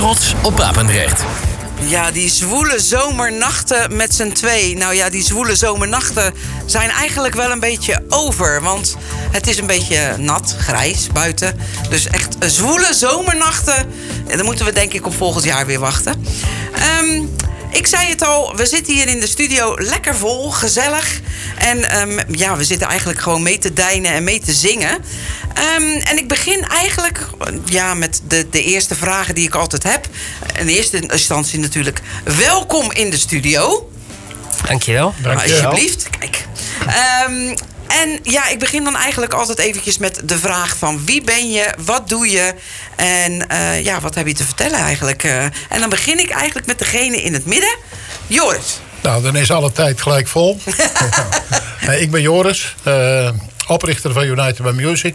trots op Papendrecht. Ja, die zwoele zomernachten met z'n twee. Nou ja, die zwoele zomernachten zijn eigenlijk wel een beetje over. Want het is een beetje nat, grijs buiten. Dus echt zwoele zomernachten. En dan moeten we denk ik op volgend jaar weer wachten. Ik zei het al, we zitten hier in de studio lekker vol, gezellig. En we zitten eigenlijk gewoon mee te deinen en mee te zingen. En ik begin eigenlijk met de eerste vragen die ik altijd heb. In eerste instantie natuurlijk, welkom in de studio. Dankjewel. Alsjeblieft, kijk. En ja, ik begin dan eigenlijk altijd eventjes met de vraag van wie ben je, wat doe je en wat heb je te vertellen eigenlijk. En dan begin ik eigenlijk met degene in het midden, Joris. Nou, dan is alle tijd gelijk vol. Ik ben Joris, oprichter van United by Music.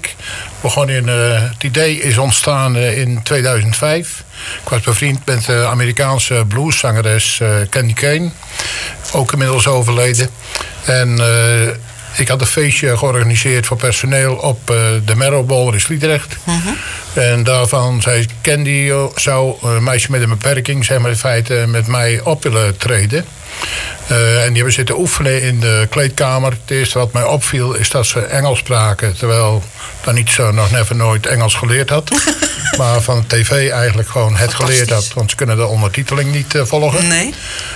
Het idee is ontstaan in 2005. Ik was bevriend met de Amerikaanse blueszangeres Candy Kane. Ook inmiddels overleden. En ik had een feestje georganiseerd voor personeel op de Merrowbowl in Sliedrecht. En daarvan zei Candy, zou een meisje met een beperking, zeg maar in feite, met mij op willen treden. En die hebben zitten oefenen in de kleedkamer. Het eerste wat mij opviel is dat ze Engels spraken. Terwijl dan niet zo nog never nooit Engels geleerd had. Maar van de tv eigenlijk gewoon het geleerd had. Want ze kunnen de ondertiteling niet volgen. Nee.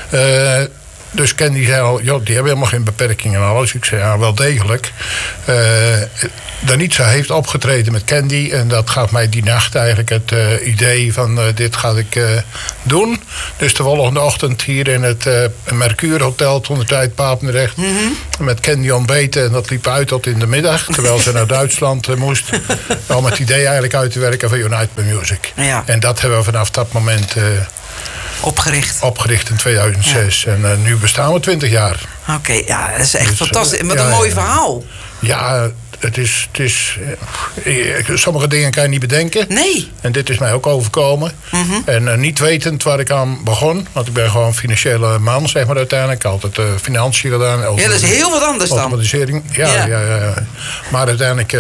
Dus Candy zei al, joh, die hebben helemaal geen beperkingen en alles. Ik zei, ja, wel degelijk. Danitza heeft opgetreden met Candy. En dat gaf mij die nacht eigenlijk het idee van dit ga ik doen. Dus de volgende ochtend hier in het Mercure Hotel, toen de tijd Papendrecht. Met Candy ontbeten. En dat liep uit tot in de middag. Terwijl ze naar Duitsland moest. Om het idee eigenlijk uit te werken van United by Music. Ja. En dat hebben we vanaf dat moment opgericht in 2006. Ja. En nu bestaan we 20 jaar. Oké, ja, dat is echt fantastisch. Wat een mooi verhaal. Ja, het is sommige dingen kan je niet bedenken. Nee. En dit is mij ook overkomen. En niet wetend waar ik aan begon. Want ik ben gewoon financiële man, zeg maar uiteindelijk. Altijd financiën gedaan. Ja, dat is heel wat anders dan. Automatisering. Ja. Maar uiteindelijk,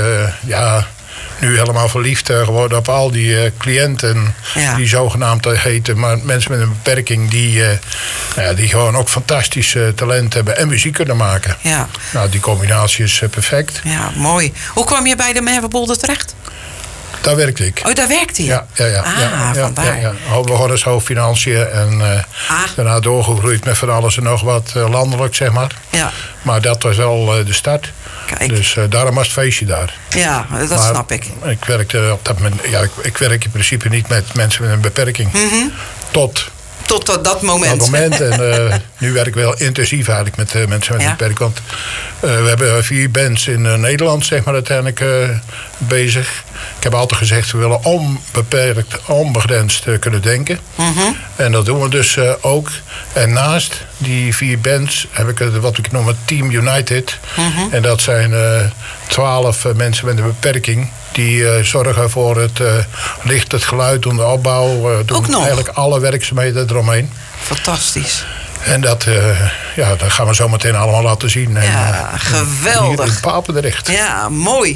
nu helemaal verliefd geworden op al die cliënten die zogenaamd heten, maar mensen met een beperking die gewoon ook fantastische talent hebben en muziek kunnen maken. Ja. Nou, die combinatie is perfect. Ja, mooi. Hoe kwam je bij de Merwebol terecht? Daar werkte ik. Oh, daar werkte je? Ja. Vandaar. Ja. We hadden zo financiën en daarna doorgegroeid met van alles en nog wat landelijk, zeg maar. Ja. Maar dat was wel de start. Kijk. Dus daarom was het feestje daar. Ja, dat snap ik. Ik werkte op dat moment. Ja, ik werk in principe niet met mensen met een beperking. Tot dat moment. En nu werk ik wel intensief eigenlijk met mensen met een beperking. Want we hebben 4 bands in Nederland, zeg maar, uiteindelijk bezig. Ik heb altijd gezegd, we willen onbeperkt, onbegrensd kunnen denken. En dat doen we dus ook. En naast die 4 bands heb ik wat ik noem het Team United. En dat zijn 12 mensen met een beperking. Die zorgen voor het licht, het geluid, doen de opbouw. Doen eigenlijk alle werkzaamheden eromheen. Fantastisch. En dat gaan we zo meteen allemaal laten zien. Ja, geweldig. Hier in Papendrecht. Ja, mooi.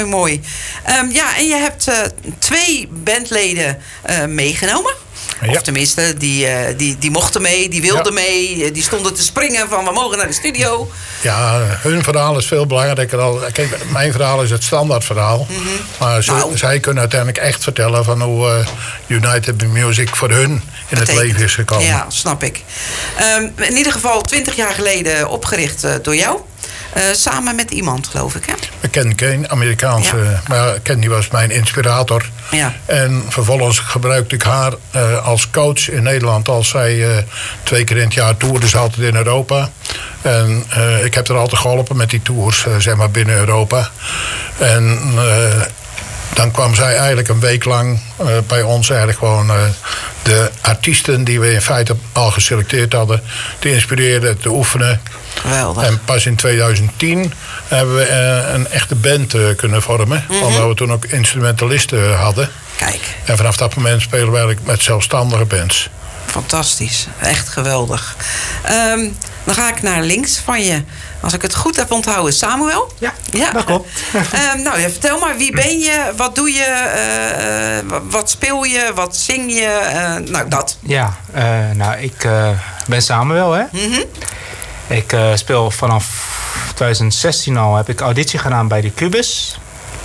En je hebt 2 bandleden meegenomen. Ja. Of tenminste, die mochten mee, die wilden mee. Die stonden te springen van we mogen naar de studio. Ja, hun verhaal is veel belangrijker dan. Kijk, mijn verhaal is het standaard verhaal. Maar zij kunnen uiteindelijk echt vertellen van hoe United by Music voor hun in het leven is gekomen. Ja, snap ik. In ieder geval 20 jaar geleden opgericht door jou. Samen met iemand, geloof ik, hè? Candy Kane, Amerikaanse. Ja. Maar Candy was mijn inspirator. Ja. En vervolgens gebruikte ik haar als coach in Nederland. Als zij 2 keer in het jaar toerde, dus altijd in Europa. En ik heb er altijd geholpen met die tours, zeg maar, binnen Europa. En dan kwam zij eigenlijk een week lang bij ons eigenlijk gewoon de artiesten die we in feite al geselecteerd hadden te inspireren, te oefenen. Geweldig. En pas in 2010 hebben we een echte band kunnen vormen. Omdat we toen ook instrumentalisten hadden. Kijk. En vanaf dat moment spelen we eigenlijk met zelfstandige bands. Fantastisch. Echt geweldig. Dan ga ik naar links van je. Als ik het goed heb onthouden, Samuel? Ja. Dat klopt. Nou, vertel maar, wie ben je? Wat doe je? Wat speel je? Wat zing je? Nou, dat. Ja, ik ben Samuel, hè. Mm-hmm. Ik speel vanaf 2016 al, heb ik auditie gedaan bij de Cubus.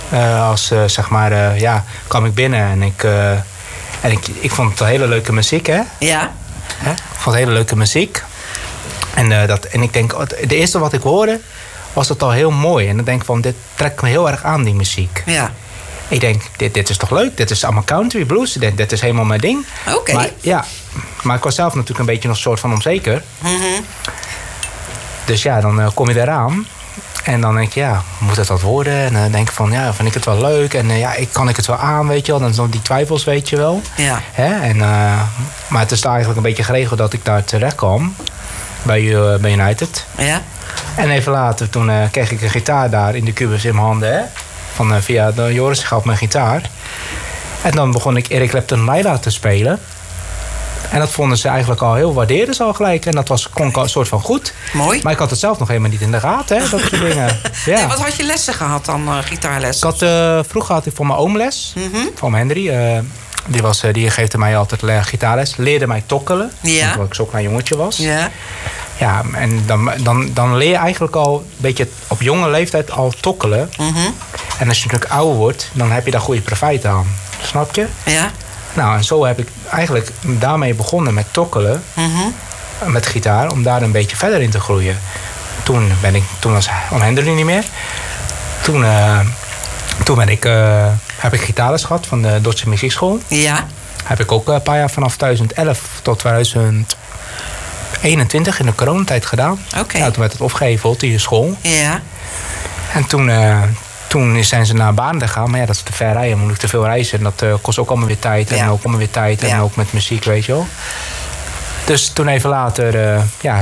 Kwam ik binnen en ik vond het een hele leuke muziek, hè. Ja. Ik vond hele leuke muziek. En ik denk, de eerste wat ik hoorde, was het al heel mooi. En dan denk ik van, dit trekt me heel erg aan, die muziek. Ja. Ik denk, dit is toch leuk? Dit is allemaal country blues. Dit is helemaal mijn ding. Oké. Maar ik was zelf natuurlijk een beetje nog soort van onzeker. Mm-hmm. Dus ja, dan kom je eraan. En dan denk je, moet het wat worden? En dan denk ik van, vind ik het wel leuk? En kan ik het wel aan, weet je wel? Dan zijn die twijfels, weet je wel. Ja. Maar het is eigenlijk een beetje geregeld dat ik daar terecht kwam. Bij United. Ja. En even later, toen kreeg ik een gitaar daar in de Cubus in mijn handen. Hè? Via Joris gaf mijn gitaar. En dan begon ik Eric Clapton Laila te spelen. En dat vonden ze eigenlijk al heel waarderen ze al gelijk. En dat klonk al een soort van goed. Mooi. Maar ik had het zelf nog helemaal niet in de gaten, hè, dat soort dingen. Ja. Nee, wat had je lessen gehad dan, gitaarles? Vroeger had ik voor mijn oom les. Mm-hmm. Van mijn Henry. Die geefde mij altijd gitaarles. Leerde mij tokkelen. Ja. Omdat ik zo'n klein jongetje was. Ja. Ja, en dan leer je eigenlijk al een beetje op jonge leeftijd al tokkelen. Mm-hmm. En als je natuurlijk ouder wordt, dan heb je daar goede profijt aan. Snap je? Ja. Nou, en zo heb ik eigenlijk daarmee begonnen met tokkelen. Mm-hmm. Met gitaar, om daar een beetje verder in te groeien. Toen was Oom Henry niet meer. Toen heb ik gitaarles gehad van de Dordtse Muziekschool. Ja. Heb ik ook een paar jaar vanaf 2011 tot 2021 in de coronatijd gedaan. Oké. Ja, toen werd het opgeheveld, die school. Ja. En toen zijn ze naar Baan gegaan. Maar dat is te ver rijden, moet ik te veel reizen. En dat kost ook allemaal weer tijd. En ook allemaal weer tijd. En ook met muziek, weet je wel. Dus toen even later